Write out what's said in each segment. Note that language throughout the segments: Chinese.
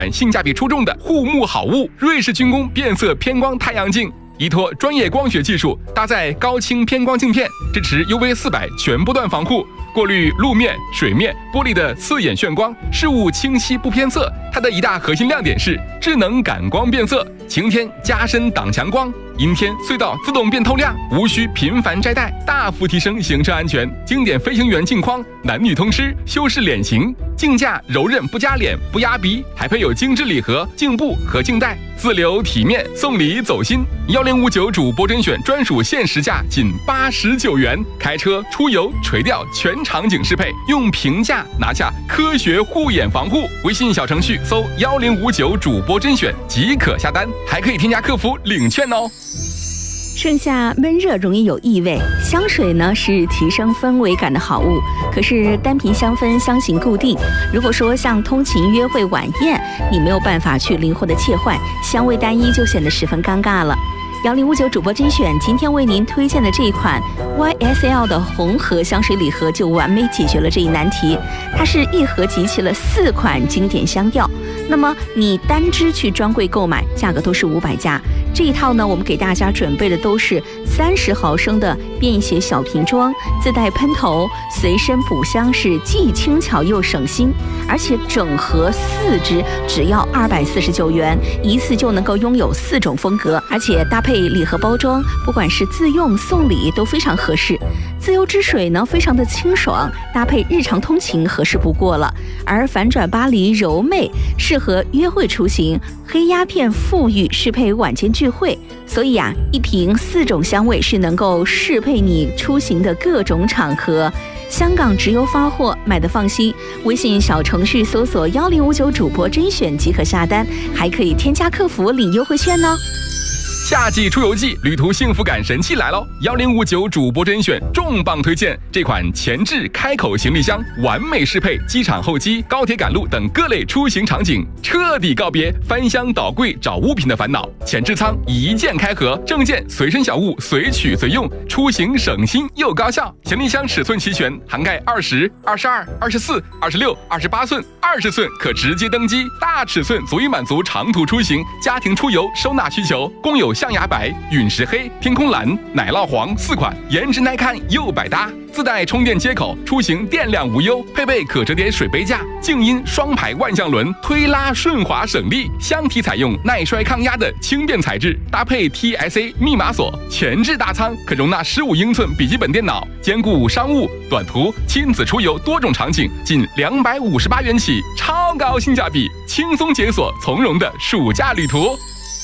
性价比出众的护目好物瑞士军工变色偏光太阳镜，依托专业光学技术搭载高清偏光镜片，支持 UV400全波段防护，过滤路面、水面、玻璃的刺眼眩光，事物清晰不偏色。它的一大核心亮点是智能感光变色，晴天加深挡强光，阴天隧道自动变透亮，无需频繁摘戴，大幅提升行车安全。经典飞行员镜框，男女通吃，修饰脸型，镜架柔韧不夹脸不压鼻，还配有精致礼盒、镜布和镜带，自留体面，送礼走心。1059主播甄选专属限时价仅89元，开车出游垂钓全场景适配，用平价拿下科学护眼防护。微信小程序搜1059主播甄选即可下单，还可以添加客服领券哦。 盛夏闷热容易有异味，香水呢是提升氛围感的好物，可是单瓶香氛香型固定，如果说像通勤、约会、晚宴，你没有办法去灵活的切换，香味单一就显得十分尴尬了。1059主播甄选今天为您推荐的这一款 YSL 的红盒香水礼盒就完美解决了这一难题，它是一盒集齐了4款经典香调，那么你单支去专柜购买，价格都是500加。这一套呢，我们给大家准备的都是30毫升的便携小瓶装，自带喷头，随身补香，是既轻巧又省心。而且整盒4支只要249元，一次就能够拥有4种风格，而且搭配礼盒包装，不管是自用送礼都非常合适。自由之水呢，非常的清爽，搭配日常通勤合适不过了。而反转巴黎柔媚适合约会出行，黑鸦片馥郁适配晚间聚会。所以啊，一瓶4种香味是能够适配你出行的各种场合。香港直邮发货，买的放心。微信小程序搜索1059主播甄选即可下单，还可以添加客服领优惠券呢。 夏季出游季，旅途幸福感神器来喽！1059主播甄选重磅推荐这款前置开口行李箱，完美适配机场候机、高铁赶路等各类出行场景，彻底告别翻箱倒柜找物品的烦恼。前置舱一键开合，证件随身小物随取随用，出行省心又高效。行李箱尺寸齐全，涵盖20、22、24、26、28寸、20寸，可直接登机。大尺寸足以满足长途出行、家庭出游收纳需求，共有象牙白、陨石黑、天空蓝、奶酪黄4款，颜值耐看又百搭。自带充电接口，出行电量无忧，配备可折叠水杯架，静音双排万向轮，推拉顺滑省力。箱体采用耐摔抗压的轻便材质，搭配 TSA 密码锁，前置大仓可容纳15英寸笔记本电脑，兼顾商务、短途、亲子出游多种场景，仅258元起，超高性价比，轻松解锁从容的暑假旅途。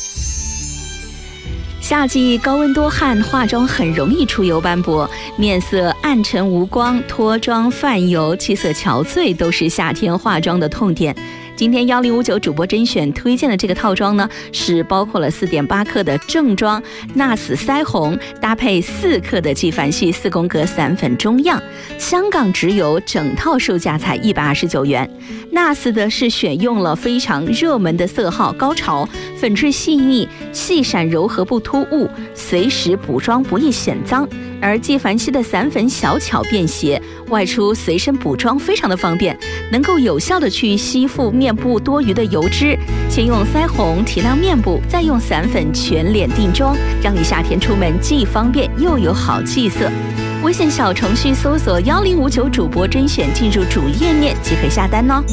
夏季高温多汗，化妆很容易出油斑驳，面色暗沉无光，脱妆泛油，气色憔悴，都是夏天化妆的痛点。今天1059主播甄选推荐的这个套装呢，是包括了4.8克的正装纳斯腮红，搭配4克的纪梵希4宫格散粉中样，香港直邮，整套售价才129元。纳斯的是选用了非常热门的色号高潮，粉质细腻，细闪柔和不突兀，随时补妆不易显脏。而纪梵希的散粉小巧便携，外出随身补妆非常的方便，能够有效的去吸附面部多余的油脂。先用腮红提亮面部，再用散粉全脸定妆，让你夏天出门既方便又有好气色。微信小程序搜索1059主播甄选，进入主页面即可下单哦。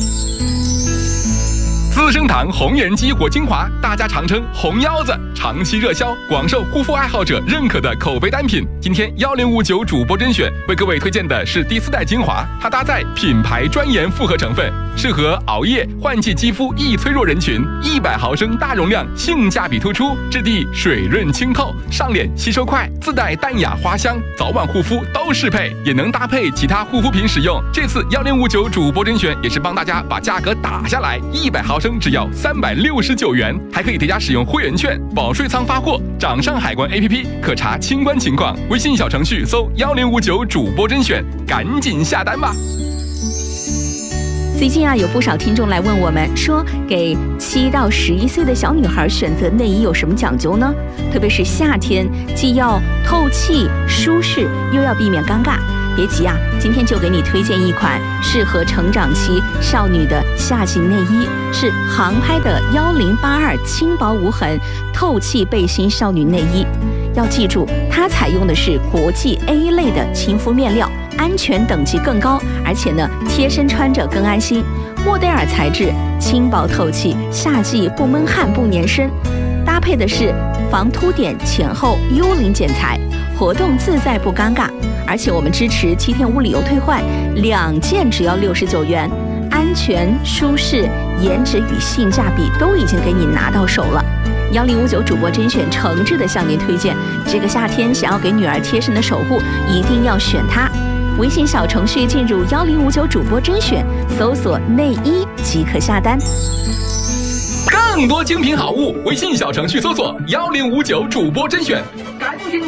资生堂红颜激活精华，大家常称红腰子，长期热销，广受护肤爱好者认可的口碑单品。今天1059主播甄选为各位推荐的是第4代精华，它搭载品牌专研复合成分，适合熬夜、换季肌肤易脆弱人群。100毫升大容量，性价比突出，质地水润清透，上脸吸收快，自带淡雅花香，早晚护肤都适配，也能搭配其他护肤品使用。这次1059主播甄选也是帮大家把价格打下来，100毫升只要369元，还可以叠加使用会员券，保税仓发货，掌上海关 APP 可查清关情况，微信小程序搜1059主播甄选，赶紧下单吧。 最近啊，有不少听众来问我们说，给7到11岁的小女孩选择内衣有什么讲究呢？特别是夏天，既要透气舒适，又要避免尴尬。 别急啊，今天就给你推荐一款适合成长期少女的夏季内衣，是航拍的1082轻薄无痕透气背心少女内衣。要记住，它采用的是国际 A 类的亲肤面料，安全等级更高，而且呢，贴身穿着更安心。莫代尔材质，轻薄透气，夏季不闷汗不粘身。搭配的是防凸点前后幽灵剪裁，活动自在不尴尬。而且我们支持7天无理由退换，2件只要69元，安全、舒适、颜值与性价比都已经给你拿到手了。1059主播甄选诚挚的向您推荐，这个夏天想要给女儿贴身的守护，一定要选它。微信小程序进入1059主播甄选，搜索内衣即可下单。 更多精品好物，微信小程序搜索1059主播甄选。